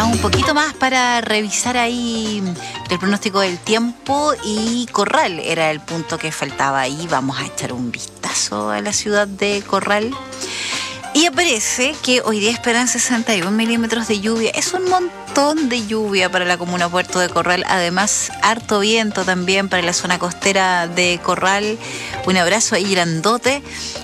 un poquito más para revisar ahí el pronóstico del tiempo, y Corral era el punto que faltaba ahí. Vamos a echar un vistazo a la ciudad de Corral. Y aparece que hoy día esperan 61 milímetros de lluvia. Es un montón de lluvia para la comuna Puerto de Corral. Además, harto viento también para la zona costera de Corral. Un abrazo ahí grandote.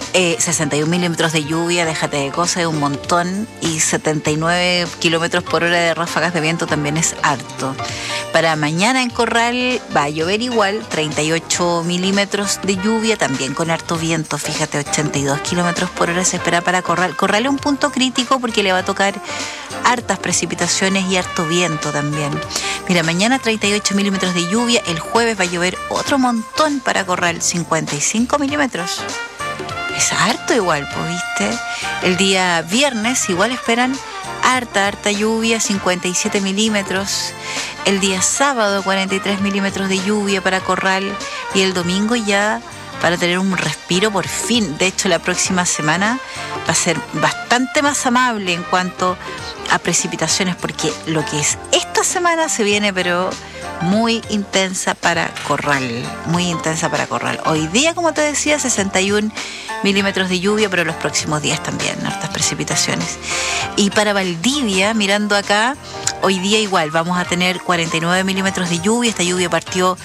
61 milímetros de lluvia, déjate de cosas, es un montón. Y 79 kilómetros por hora de ráfagas de viento también es harto. Para mañana en Corral va a llover igual, 38 milímetros de lluvia, también con harto viento. Fíjate, 82 kilómetros por hora se espera para Corral. Corral es un punto crítico porque le va a tocar hartas precipitaciones y harto viento también. Mira, mañana 38 milímetros de lluvia, el jueves va a llover otro montón para Corral, 55 milímetros. Es harto igual, pues, ¿viste? El día viernes igual esperan harta lluvia, 57 milímetros. El día sábado 43 milímetros de lluvia para Corral, y el domingo ya para tener un respiro por fin. De hecho, la próxima semana va a ser bastante más amable en cuanto a precipitaciones, porque lo que es esta semana se viene, pero muy intensa para Corral, muy intensa para Corral. Hoy día, como te decía, 61 milímetros de lluvia, pero los próximos días también hartas precipitaciones. Y para Valdivia, mirando acá, hoy día igual vamos a tener 49 milímetros de lluvia. Esta lluvia partió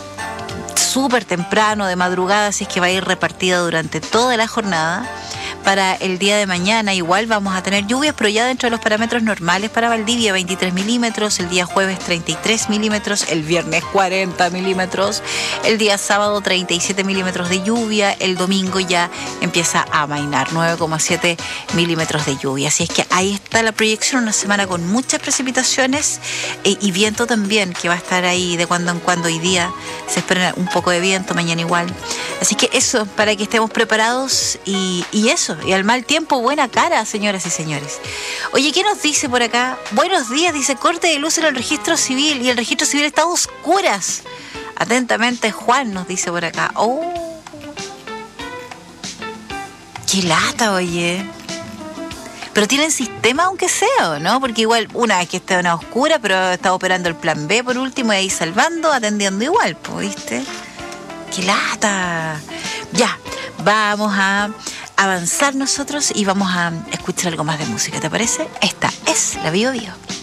súper temprano, de madrugada, así es que va a ir repartida durante toda la jornada. Para el día de mañana igual vamos a tener lluvias, pero ya dentro de los parámetros normales para Valdivia, 23 milímetros, el día jueves 33 milímetros, el viernes 40 milímetros, el día sábado 37 milímetros de lluvia, el domingo ya empieza a amainar, 9,7 milímetros de lluvia. Así es que ahí está la proyección, una semana con muchas precipitaciones y viento también, que va a estar ahí de cuando en cuando. Hoy día se espera un poco de viento, mañana igual. Así que eso, para que estemos preparados y eso. Y al mal tiempo, buena cara, señoras y señores. Oye, ¿qué nos dice por acá? Buenos días, dice, corte de luz en el registro civil, y el registro civil está a oscuras. Atentamente, Juan, nos dice por acá. ¡Oh! ¡Qué lata, oye! Pero tienen sistema, aunque sea, ¿o no? Porque igual, una vez que está en oscura, pero está operando el plan B por último, y ahí salvando, atendiendo igual, pues, ¿viste? ¡Qué lata! Ya, vamos a avanzar nosotros y vamos a escuchar algo más de música, ¿te parece? Esta es la Bio Bio.